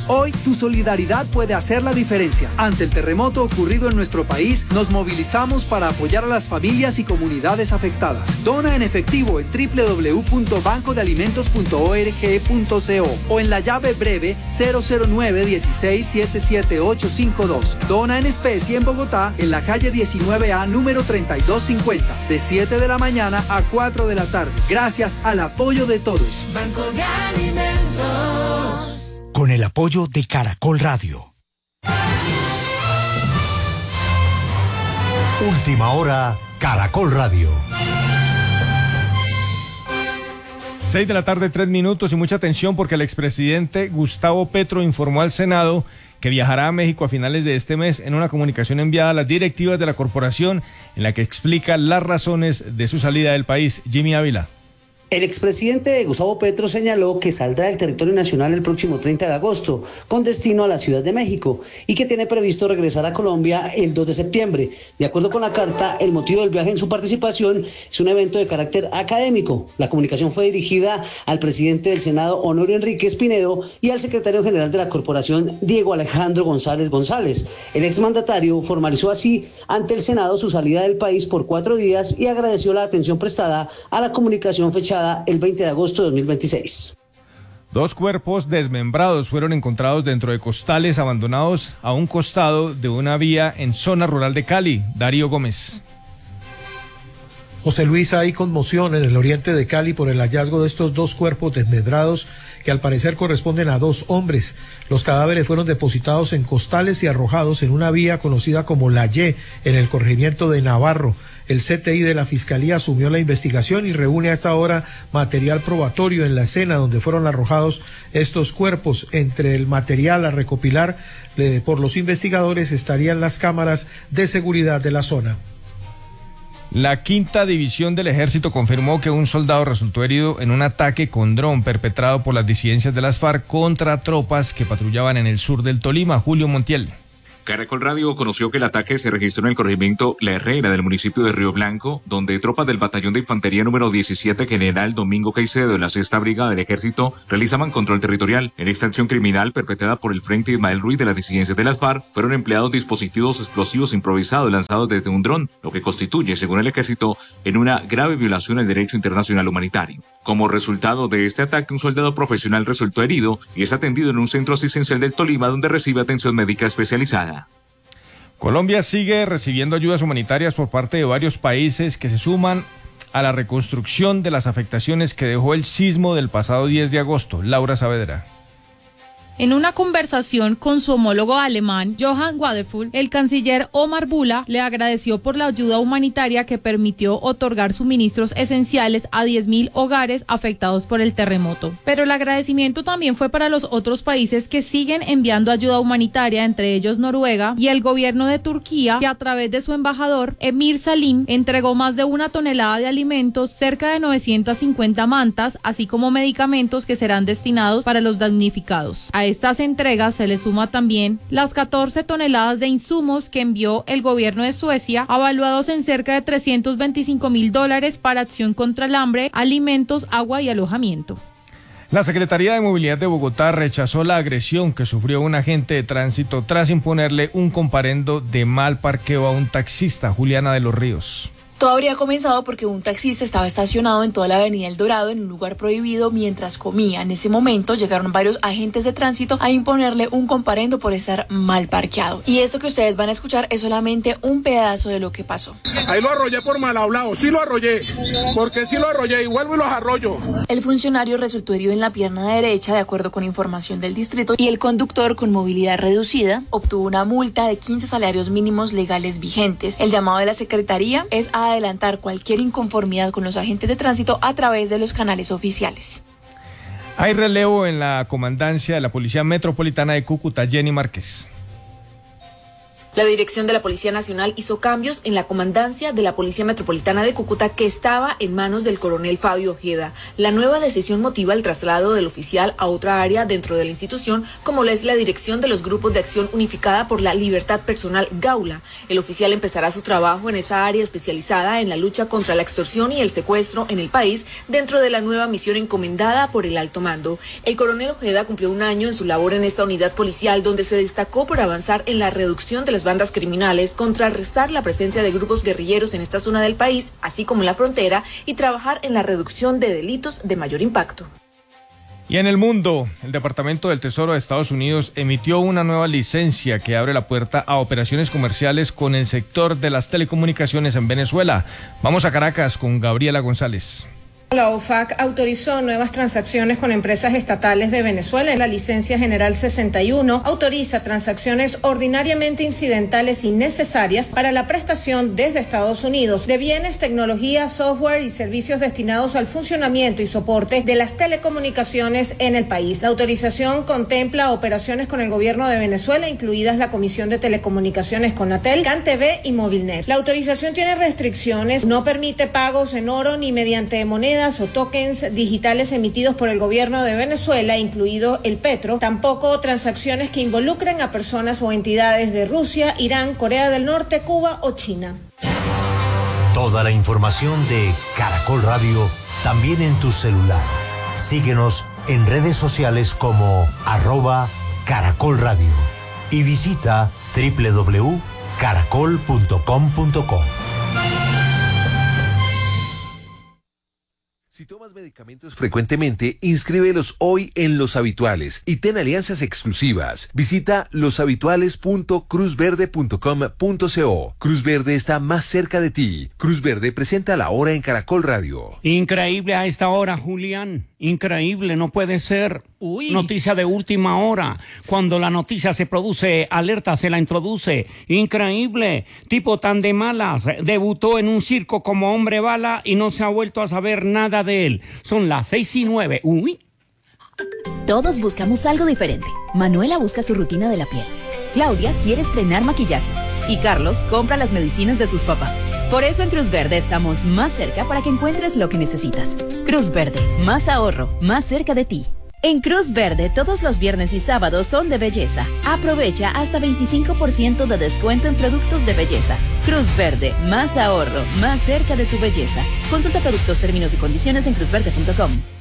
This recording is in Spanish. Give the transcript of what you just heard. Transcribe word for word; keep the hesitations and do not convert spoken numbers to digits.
Hoy tu solidaridad puede hacer la diferencia. Ante el terremoto ocurrido en nuestro país, nos movilizamos para apoyar a las familias y comunidades afectadas. Dona en efectivo en doble u doble u doble u punto banco de alimentos punto org punto co o en la llave breve cero cero nueve dieciséis siete siete ocho cinco dos. Dona en especie en Bogotá, en la calle diecinueve A, número treinta y dos cincuenta, de siete de la mañana a cuatro de la tarde. Gracias al apoyo de todos. Banco de Alimentos. Con el apoyo de Caracol Radio. Última hora, Caracol Radio. Seis de la tarde, tres minutos, y mucha atención porque el expresidente Gustavo Petro informó al Senado que viajará a México a finales de este mes en una comunicación enviada a las directivas de la corporación en la que explica las razones de su salida del país. Jimmy Ávila. El expresidente Gustavo Petro señaló que saldrá del territorio nacional el próximo treinta de agosto, con destino a la Ciudad de México, y que tiene previsto regresar a Colombia el dos de septiembre. De acuerdo con la carta, el motivo del viaje en su participación es un evento de carácter académico. La comunicación fue dirigida al presidente del Senado, Honorio Enríquez Pinedo, y al secretario general de la corporación, Diego Alejandro González González. El exmandatario formalizó así ante el Senado su salida del país por cuatro días y agradeció la atención prestada a la comunicación fechada el veinte de agosto de dos mil veintiséis. Dos cuerpos desmembrados fueron encontrados dentro de costales abandonados a un costado de una vía en zona rural de Cali. Darío Gómez. José Luis, hay conmoción en el oriente de Cali por el hallazgo de estos dos cuerpos desmembrados que al parecer corresponden a dos hombres. Los cadáveres fueron depositados en costales y arrojados en una vía conocida como La Y, en el corregimiento de Navarro. El C T I de la Fiscalía asumió la investigación y reúne a esta hora material probatorio en la escena donde fueron arrojados estos cuerpos. Entre el material a recopilar eh, por los investigadores estarían las cámaras de seguridad de la zona. La quinta división del ejército confirmó que un soldado resultó herido en un ataque con dron perpetrado por las disidencias de las FARC contra tropas que patrullaban en el sur del Tolima. Julio Montiel. Caracol Radio conoció que el ataque se registró en el corregimiento La Herrera del municipio de Río Blanco, donde tropas del batallón de infantería número diecisiete General Domingo Caicedo de la sexta Brigada del Ejército realizaban control territorial. En esta acción criminal perpetrada por el Frente Ismael Ruiz de las disidencias de las FARC, fueron empleados dispositivos explosivos improvisados lanzados desde un dron, lo que constituye, según el Ejército, en una grave violación al derecho internacional humanitario. Como resultado de este ataque, un soldado profesional resultó herido y es atendido en un centro asistencial del Tolima donde recibe atención médica especializada. Colombia sigue recibiendo ayudas humanitarias por parte de varios países que se suman a la reconstrucción de las afectaciones que dejó el sismo del pasado diez de agosto. Laura Saavedra. En una conversación con su homólogo alemán, Johann Wadefull, el canciller Omar Bula le agradeció por la ayuda humanitaria que permitió otorgar suministros esenciales a diez mil hogares afectados por el terremoto. Pero el agradecimiento también fue para los otros países que siguen enviando ayuda humanitaria, entre ellos Noruega y el gobierno de Turquía, que a través de su embajador, Emir Salim, entregó más de una tonelada de alimentos, cerca de novecientas cincuenta mantas, así como medicamentos que serán destinados para los damnificados. A estas entregas se le suma también las catorce toneladas de insumos que envió el gobierno de Suecia, avaluados en cerca de trescientos veinticinco mil dólares para acción contra el hambre, alimentos, agua y alojamiento. La Secretaría de Movilidad de Bogotá rechazó la agresión que sufrió un agente de tránsito tras imponerle un comparendo de mal parqueo a un taxista. Juliana de los Ríos. Todo habría comenzado porque un taxista estaba estacionado en toda la avenida El Dorado en un lugar prohibido mientras comía. En ese momento llegaron varios agentes de tránsito a imponerle un comparendo por estar mal parqueado. Y esto que ustedes van a escuchar es solamente un pedazo de lo que pasó. Ahí lo arrollé por mal hablado, sí lo arrollé, porque sí lo arrollé y vuelvo y los arrollo. El funcionario resultó herido en la pierna derecha, de acuerdo con información del distrito, y el conductor, con movilidad reducida, obtuvo una multa de quince salarios mínimos legales vigentes. El llamado de la Secretaría es a adelantar cualquier inconformidad con los agentes de tránsito a través de los canales oficiales. Hay relevo en la comandancia de la Policía Metropolitana de Cúcuta. Jenny Márquez. La dirección de la Policía Nacional hizo cambios en la comandancia de la Policía Metropolitana de Cúcuta, que estaba en manos del coronel Fabio Ojeda. La nueva decisión motiva el traslado del oficial a otra área dentro de la institución, como lo es la dirección de los grupos de acción unificada por la libertad personal Gaula. El oficial empezará su trabajo en esa área especializada en la lucha contra la extorsión y el secuestro en el país, dentro de la nueva misión encomendada por el alto mando. El coronel Ojeda cumplió un año en su labor en esta unidad policial, donde se destacó por avanzar en la reducción de las bandas criminales, contrarrestar la presencia de grupos guerrilleros en esta zona del país, así como en la frontera, y trabajar en la reducción de delitos de mayor impacto. Y en el mundo, el Departamento del Tesoro de Estados Unidos emitió una nueva licencia que abre la puerta a operaciones comerciales con el sector de las telecomunicaciones en Venezuela. Vamos a Caracas con Gabriela González. La O F A C autorizó nuevas transacciones con empresas estatales de Venezuela. La licencia general sesenta y uno autoriza transacciones ordinariamente incidentales y necesarias para la prestación desde Estados Unidos de bienes, tecnología, software y servicios destinados al funcionamiento y soporte de las telecomunicaciones en el país. La autorización contempla operaciones con el gobierno de Venezuela, incluidas la Comisión de Telecomunicaciones Conatel, CanTV y Movilnet. La autorización tiene restricciones, no permite pagos en oro ni mediante moneda o tokens digitales emitidos por el gobierno de Venezuela, incluido el petro, tampoco transacciones que involucren a personas o entidades de Rusia, Irán, Corea del Norte, Cuba o China. Toda la información de Caracol Radio también en tu celular. Síguenos en redes sociales como arroba Caracol Radio y visita doble u doble u doble u punto caracol punto com punto co. Si tomas medicamentos frecuentemente, inscríbelos hoy en Los Habituales y ten alianzas exclusivas. Visita los habituales punto cruz verde punto com punto co. Cruz Verde está más cerca de ti. Cruz Verde presenta la hora en Caracol Radio. Increíble a esta hora, Julián. Increíble, no puede ser. Uy. Noticia de última hora. Cuando la noticia se produce, alerta se la introduce. Increíble. Tipo tan de malas. Debutó en un circo como hombre bala y no se ha vuelto a saber nada de él. Son las seis y nueve. Uy. Todos buscamos algo diferente. Manuela busca su rutina de la piel. Claudia quiere estrenar maquillaje. Y Carlos compra las medicinas de sus papás. Por eso en Cruz Verde estamos más cerca para que encuentres lo que necesitas. Cruz Verde, más ahorro, más cerca de ti. En Cruz Verde, todos los viernes y sábados son de belleza. Aprovecha hasta veinticinco por ciento de descuento en productos de belleza. Cruz Verde, más ahorro, más cerca de tu belleza. Consulta productos, términos y condiciones en cruz verde punto com.